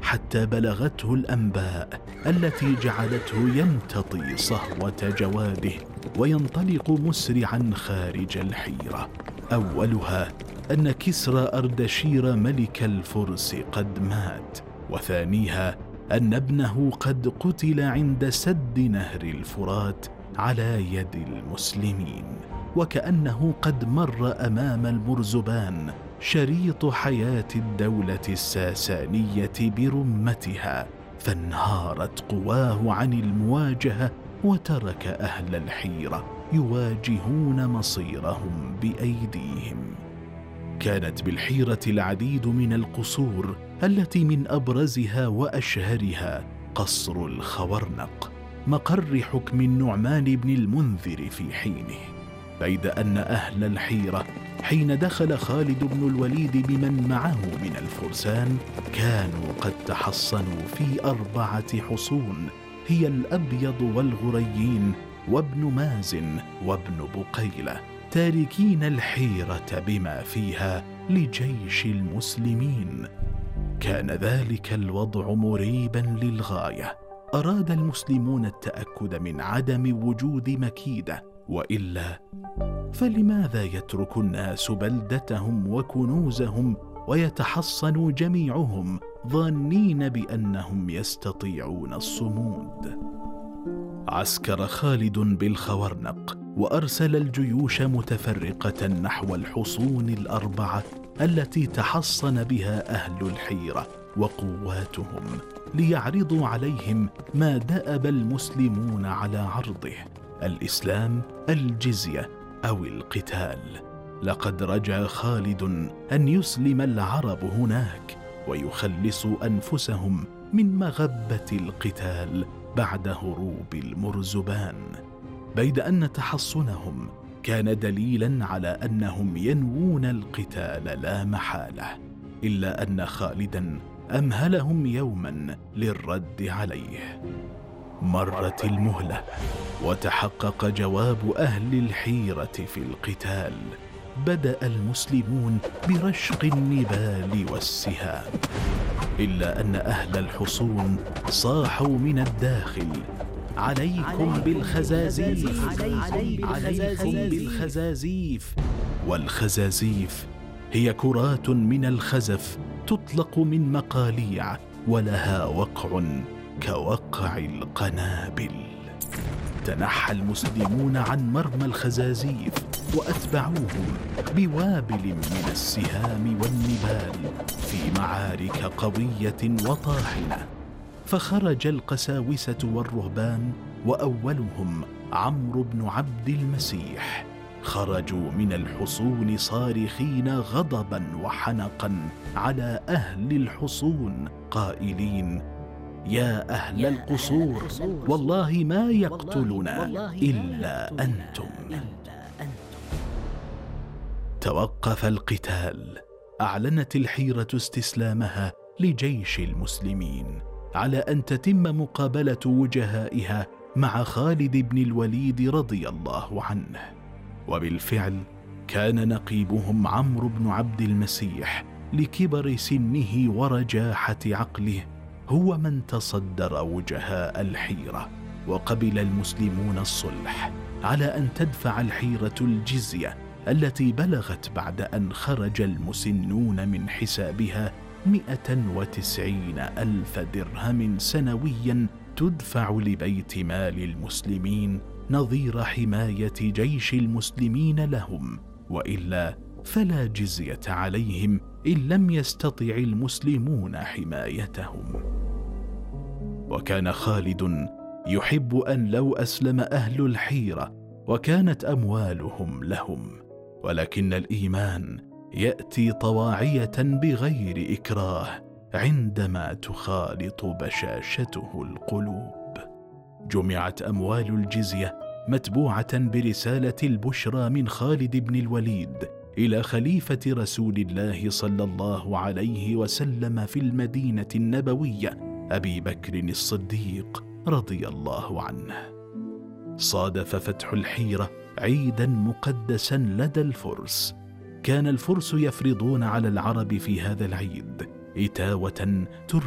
حتى بلغته الأنباء التي جعلته يمتطي صهوة جواده وينطلق مسرعا خارج الحيرة. أولها أن كسرى أردشير ملك الفرس قد مات، وثانيها أن ابنه قد قتل عند سد نهر الفرات على يد المسلمين، وكأنه قد مر أمام المرزبان شريط حياة الدولة الساسانية برمتها، فانهارت قواه عن المواجهة وترك أهل الحيرة يواجهون مصيرهم بأيديهم. كانت بالحيرة العديد من القصور التي من أبرزها وأشهرها قصر الخورنق، مقر حكم النعمان بن المنذر في حينه، بيد أن أهل الحيرة حين دخل خالد بن الوليد بمن معه من الفرسان كانوا قد تحصنوا في 4 حصون، هي الأبيض والغريين وابن مازن وابن بقيلة، تاركين الحيرة بما فيها لجيش المسلمين. كان ذلك الوضع مريبا للغاية. أراد المسلمون التأكد من عدم وجود مكيدة، وإلا فلماذا يترك الناس بلدتهم وكنوزهم ويتحصن جميعهم ظانين بأنهم يستطيعون الصمود؟ عسكر خالد بالخورنق وأرسل الجيوش متفرقة نحو الحصون 4 التي تحصن بها أهل الحيرة وقواتهم، ليعرضوا عليهم ما دأب المسلمون على عرضه: الإسلام، الجزية أو القتال. لقد رجا خالد أن يسلم العرب هناك ويخلصوا أنفسهم من مغبة القتال بعد هروب المرزبان، بيد أن تحصنهم كان دليلا على أنهم ينوون القتال لا محالة، إلا أن خالدا أمهلهم يوما للرد عليه. مرت المهلة وتحقق جواب أهل الحيرة في القتال. بدأ المسلمون برشق النبال والسهام، إلا أن أهل الحصون صاحوا من الداخل: عليكم بالخزازيف، عليكم بالخزازيف. والخزازيف هي كرات من الخزف تطلق من مقاليع ولها وقع كوقع القنابل. تنحى المسلمون عن مرمى الخزازيف وأتبعوهم بوابل من السهام والنبال في معارك قوية وطاحنة. فخرج القساوسة والرهبان، وأولهم عمرو بن عبد المسيح، خرجوا من الحصون صارخين غضبا وحنقا على أهل الحصون قائلين: يا أهل القصور، والله ما يقتلنا إلا أنتم. توقف القتال. أعلنت الحيرة استسلامها لجيش المسلمين على أن تتم مقابلة وجهائها مع خالد بن الوليد رضي الله عنه. وبالفعل كان نقيبهم عمرو بن عبد المسيح لكبر سنه ورجاحة عقله هو من تصدر وجهاء الحيرة، وقبل المسلمون الصلح على أن تدفع الحيرة الجزية التي بلغت بعد أن خرج المسنون من حسابها 190,000 درهم سنويا تدفع لبيت مال المسلمين نظير حماية جيش المسلمين لهم، وإلا فلا جزية عليهم إن لم يستطع المسلمون حمايتهم. وكان خالد يحب أن لو أسلم أهل الحيرة وكانت أموالهم لهم، ولكن الإيمان يأتي طواعية بغير إكراه عندما تخالط بشاشته القلوب. جمعت أموال الجزية متبوعة برسالة البشرى من خالد بن الوليد إلى خليفة رسول الله صلى الله عليه وسلم في المدينة النبوية أبي بكر الصديق رضي الله عنه. صادف فتح الحيرة عيدا مقدسا لدى الفرس. كان الفرس يفرضون على العرب في هذا العيد إتاوة